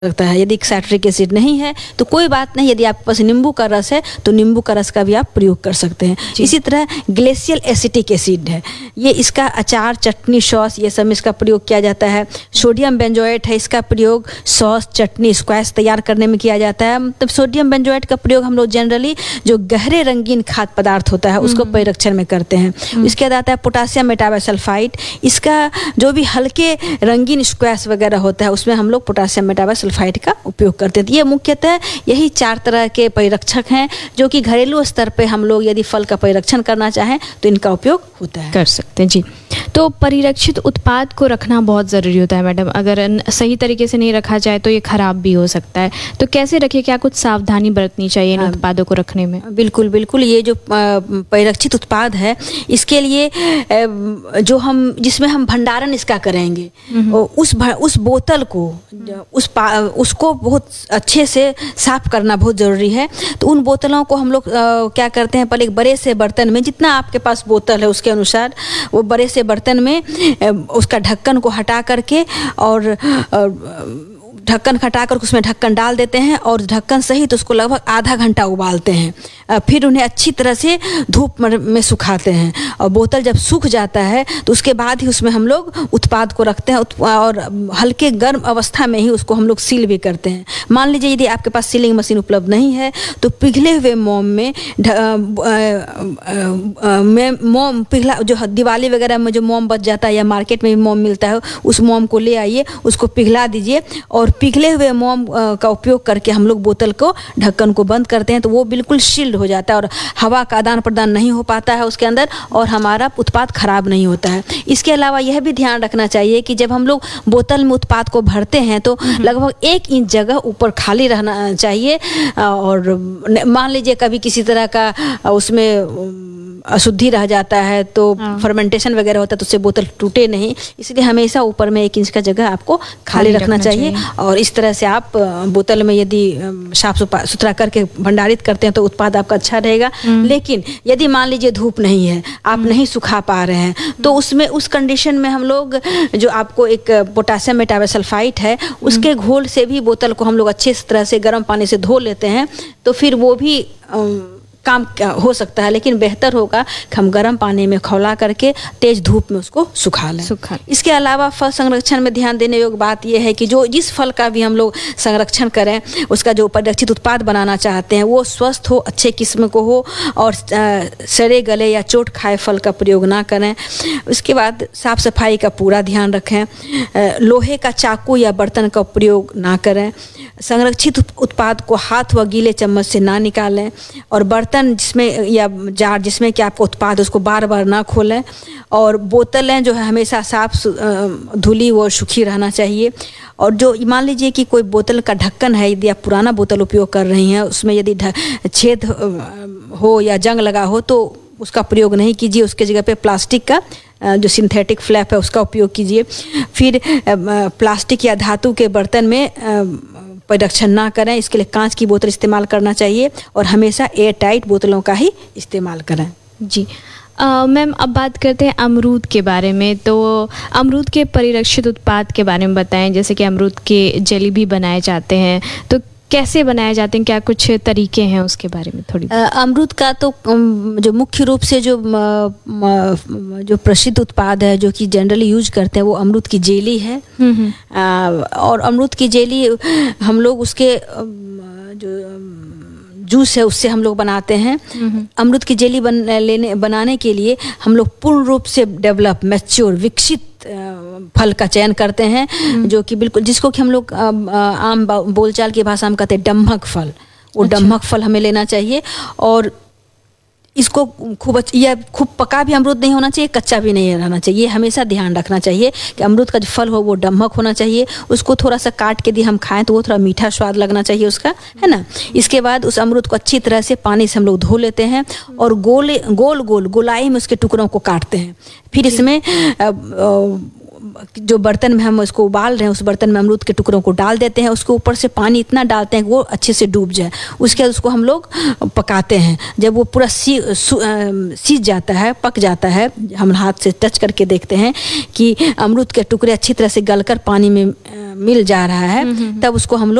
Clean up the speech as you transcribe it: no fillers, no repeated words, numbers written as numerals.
सकता है। यदि साइट्रिक एसिड नहीं है तो कोई बात नहीं, यदि आपके पास नींबू का रस है तो नींबू का रस का भी आप प्रयोग कर सकते हैं। इसी तरह ग्लेशियल एसिटिक एसिड है, ये इसका अचार, चटनी, सॉस ये सब में इसका प्रयोग किया जाता है। सोडियम बेंजोएट है, इसका प्रयोग सॉस, चटनी, स्क्वैश तैयार करने में किया जाता है। मतलब सोडियम बेंजोएट का प्रयोग हम लोग जनरली जो गहरे रंगीन खाद्य पदार्थ होता है उसको परिरक्षण में करते हैं। इसके बाद आता है पोटासियम मेटाबाइसल्फाइड, इसका जो भी हल्के रंगीन स्क्वैश वगैरह होता है उसमें हम लोग पोटासियम मेटाबाइसल्फाइड का उपयोग करते हैं। ये मुख्यतः यही 4 तरह के परिरक्षक हैं जो कि घरेलू स्तर पे हम लोग यदि फल का परिरक्षण करना चाहें तो इनका उपयोग होता है, कर सकते हैं। जी, तो परिरक्षित उत्पाद को रखना बहुत ज़रूरी होता है मैडम। अगर सही तरीके से नहीं रखा जाए तो ये खराब भी हो सकता है, तो कैसे रखें, क्या कुछ सावधानी बरतनी चाहिए इन उत्पादों को रखने में? बिल्कुल बिल्कुल, ये जो परिरक्षित उत्पाद है इसके लिए जो हम जिसमें हम भंडारण इसका करेंगे उस बोतल को उसको बहुत अच्छे से साफ करना बहुत ज़रूरी है। तो उन बोतलों को हम लोग क्या करते हैं, पहले एक बड़े से बर्तन में, जितना आपके पास बोतल है उसके अनुसार वो बड़े से बर्तन में उसका ढक्कन को हटा करके और ढक्कन हटाकर उसमें ढक्कन डाल देते हैं और ढक्कन सहित उसको लगभग आधा घंटा उबालते हैं। फिर उन्हें अच्छी तरह से धूप में सुखाते हैं और बोतल जब सूख जाता है तो उसके बाद ही उसमें हम लोग उत्पाद को रखते हैं और हल्के गर्म अवस्था में ही उसको हम लोग सील भी करते हैं। मान लीजिए यदि आपके पास सीलिंग मशीन उपलब्ध नहीं है तो पिघले हुए मोम में मोम पिघला, जो दिवाली वगैरह में जो मोम बच जाता है या मार्केट में भी मोम मिलता है, उस मोम को ले आइए, उसको पिघला दीजिए और पिघले हुए मोम का उपयोग करके हम लोग बोतल को ढक्कन को बंद करते हैं तो वो बिल्कुल शील्ड हो जाता है और हवा का आदान प्रदान नहीं हो पाता है उसके अंदर और हमारा उत्पाद खराब नहीं होता है। इसके अलावा यह भी ध्यान रखना चाहिए कि जब हम लोग बोतल में उत्पाद को भरते हैं तो लगभग 1 इंच जगह ऊपर खाली रहना चाहिए। और मान लीजिए कभी किसी तरह का उसमें अशुद्धि रह जाता है तो फर्मेंटेशन वगैरह होता है तो उससे बोतल टूटे नहीं, इसलिए हमेशा ऊपर में 1 इंच का जगह आपको खाली रखना चाहिए। और इस तरह से आप बोतल में यदि साफ सुथरा करके भंडारित करते हैं तो उत्पाद आपका अच्छा रहेगा। लेकिन यदि मान लीजिए धूप नहीं है, आप नहीं सुखा पा रहे हैं तो उसमें उस कंडीशन में हम लोग जो आपको एक पोटासियम मेटाबाइसल्फाइड है उसके घोल से भी बोतल को हम लोग अच्छे तरह से गर्म पानी से धो लेते हैं तो फिर वो भी काम हो सकता है। लेकिन बेहतर होगा कि हम गर्म पानी में खौला करके तेज धूप में उसको सुखा लें। इसके अलावा फल संरक्षण में ध्यान देने योग्य बात यह है कि जो जिस फल का भी हम लोग संरक्षण करें उसका जो परिरक्षित उत्पाद बनाना चाहते हैं वो स्वस्थ हो, अच्छे किस्म को हो और सड़े गले या चोट खाए फल का प्रयोग ना करें। उसके बाद साफ सफाई का पूरा ध्यान रखें, लोहे का चाकू या बर्तन का प्रयोग ना करें, संरक्षित उत्पाद को हाथ व गीले चम्मच से ना निकालें और बर्तन जिसमें या जार जिसमें कि आपका उत्पाद उसको बार बार ना खोलें और बोतलें जो है हमेशा साफ धुली व सूखी रहना चाहिए। और जो मान लीजिए कि कोई बोतल का ढक्कन है, यदि आप पुराना बोतल उपयोग कर रही हैं उसमें यदि छेद हो या जंग लगा हो तो उसका प्रयोग नहीं कीजिए, उसके जगह पे प्लास्टिक का जो सिंथेटिक फ्लैप है उसका उपयोग कीजिए। फिर प्लास्टिक या धातु के बर्तन में परिरक्षण ना करें, इसके लिए कांच की बोतल इस्तेमाल करना चाहिए और हमेशा एयर टाइट बोतलों का ही इस्तेमाल करें। जी मैम, अब बात करते हैं अमरूद के बारे में। तो अमरूद के परिरक्षित उत्पाद के बारे में बताएं, जैसे कि अमरूद के जेली भी बनाए जाते हैं, तो कैसे बनाए जाते हैं, क्या कुछ तरीके हैं उसके बारे में थोड़ी? अमरूद का तो जो मुख्य रूप से जो प्रसिद्ध उत्पाद है जो कि जनरली यूज करते हैं वो अमरूद की जेली है। और अमरूद की जेली हम लोग उसके जो जूस है उससे हम लोग बनाते हैं। अमरूद की जेली बनाने के लिए हम लोग पूर्ण रूप से डेवलप मैच्योर विकसित फल का चयन करते हैं जो कि बिल्कुल जिसको कि हम लोग आम बोलचाल की भाषा में कहते हैं डम्भक फल। वो डम्भक फल हमें लेना चाहिए और इसको खूब पका भी अमरूद नहीं होना चाहिए, कच्चा भी नहीं रहना चाहिए। हमेशा ध्यान रखना चाहिए कि अमरूद का जो फल हो वो डम्भक होना चाहिए। उसको थोड़ा सा काट के यदि हम खाएं तो वो थोड़ा मीठा स्वाद लगना चाहिए उसका, है ना। इसके बाद उस अमरूद को अच्छी तरह से पानी से हम लोग धो लेते हैं और गोलाई में उसके टुकड़ों को काटते हैं। फिर इसमें जो बर्तन में हम इसको उबाल रहे हैं उस बर्तन में अमरूद के टुकड़ों को डाल देते हैं, उसके ऊपर से पानी इतना डालते हैं कि वो अच्छे से डूब जाए। उसके बाद उसको हम लोग पकाते हैं। जब वो पूरा सीज जाता है, पक जाता है, हम हाथ से टच करके देखते हैं कि अमरूद के टुकड़े अच्छी तरह से गलकर पानी में मिल जा रहा है, तब उसको हम लोग